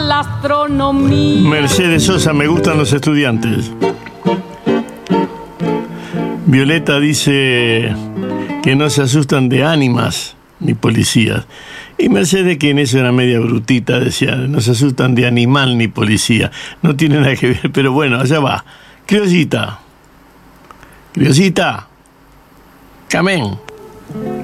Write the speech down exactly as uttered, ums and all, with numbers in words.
la astronomía. Mercedes Sosa, me gustan los estudiantes. Violeta dice que no se asustan de ánimas ni policías. Y Mercedes, que en eso era media brutita, decía, no se asustan de animal ni policía. No tiene nada que ver, pero bueno, allá va. Criollita. Criollita. Camén.